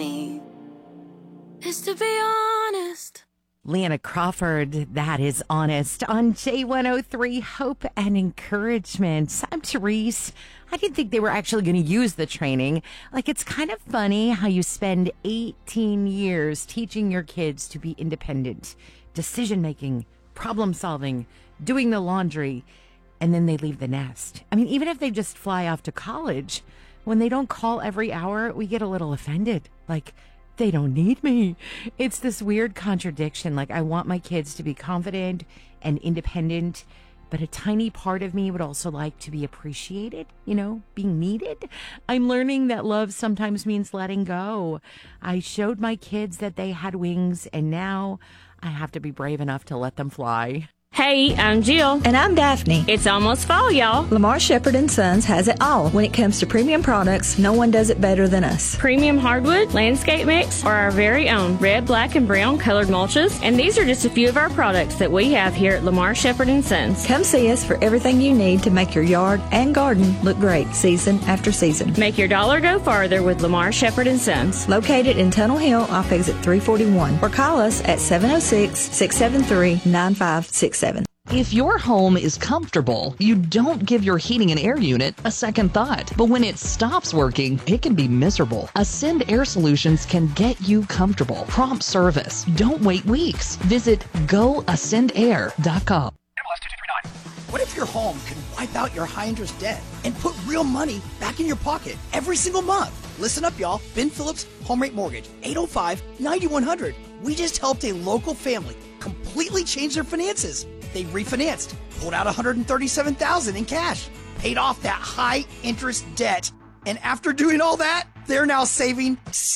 me is to be honest. Leanna Crawford, that is Honest, on J103, Hope and Encouragement. I'm Therese. I didn't think they were actually going to use the training. Like, it's kind of funny how you spend 18 years teaching your kids to be independent, decision-making, problem-solving, doing the laundry, and then they leave the nest. I mean, even if they just fly off to college, when they don't call every hour, we get a little offended. Like, they don't need me. It's this weird contradiction. Like, I want my kids to be confident and independent, but a tiny part of me would also like to be appreciated, being needed. I'm learning that love sometimes means letting go. I showed my kids that they had wings, and now I have to be brave enough to let them fly. Hey, I'm Jill. And I'm Daphne. It's almost fall, y'all. Lamar Shepherd & Sons has it all. When it comes to premium products, no one does it better than us. Premium hardwood, landscape mix, or our very own red, black, and brown colored mulches. And these are just a few of our products that we have here at Lamar Shepherd & Sons. Come see us for everything you need to make your yard and garden look great season after season. Make your dollar go farther with Lamar Shepherd & Sons. Located in Tunnel Hill off exit 341. Or call us at 706-673-9567. If your home is comfortable, you don't give your heating and air unit a second thought. But when it stops working, it can be miserable. Ascend Air Solutions can get you comfortable. Prompt service. Don't wait weeks. Visit goascendair.com. What if your home could wipe out your high-interest debt and put real money back in your pocket every single month? Listen up, y'all. Ben Phillips, Home Rate Mortgage, 805-9100. We just helped a local family completely change their finances. They refinanced, pulled out $137,000 in cash, paid off that high-interest debt, and after doing all that, they're now saving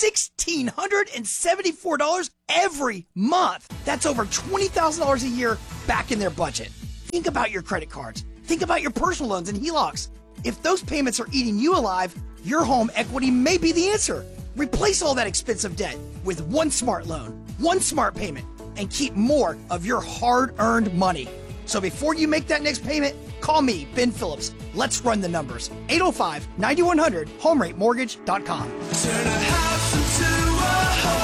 $1,674 every month. That's over $20,000 a year back in their budget. Think about your credit cards. Think about your personal loans and HELOCs. If those payments are eating you alive, your home equity may be the answer. Replace all that expensive debt with one smart loan, one smart payment, and keep more of your hard-earned money. So before you make that next payment, call me, Ben Phillips. Let's run the numbers. 805-9100, HomeRateMortgage.com. Turn a house into a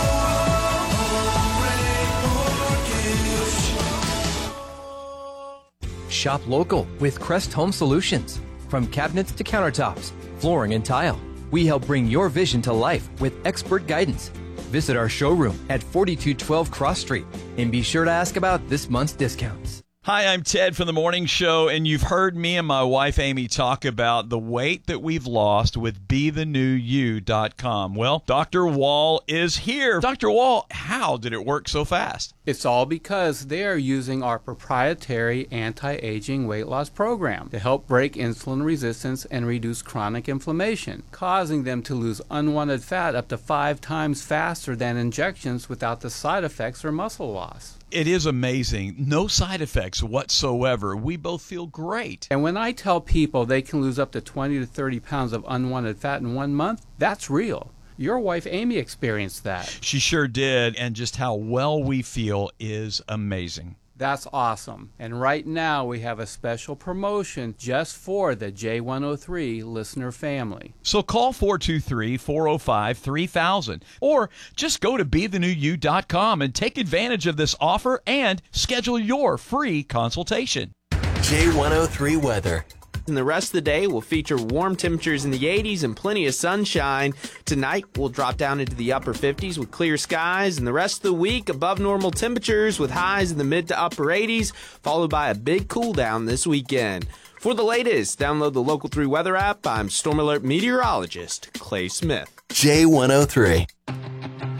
home mortgage. Shop local with Crest Home Solutions. From cabinets to countertops, flooring and tile, we help bring your vision to life with expert guidance. Visit our showroom at 4212 Cross Street and be sure to ask about this month's discounts. Hi, I'm Ted from The Morning Show, and you've heard me and my wife Amy talk about the weight that we've lost with BeTheNewYou.com. Well, Dr. Wall is here. Dr. Wall, how did it work so fast? It's all because they are using our proprietary anti-aging weight loss program to help break insulin resistance and reduce chronic inflammation, causing them to lose unwanted fat up to 5 times faster than injections without the side effects or muscle loss. It is amazing. No side effects whatsoever. We both feel great. And when I tell people they can lose up to 20 to 30 pounds of unwanted fat in 1 month, that's real. Your wife Amy experienced that. She sure did, and just how well we feel is amazing. That's awesome. And right now we have a special promotion just for the J103 listener family. So call 423-405-3000 or just go to BeTheNewYou.com and take advantage of this offer and schedule your free consultation. J103 weather. And the rest of the day will feature warm temperatures in the 80s and plenty of sunshine. Tonight, we'll drop down into the upper 50s with clear skies. And the rest of the week, above normal temperatures with highs in the mid to upper 80s, followed by a big cool down this weekend. For the latest, download the Local 3 weather app. I'm Storm Alert meteorologist Clay Smith. J103.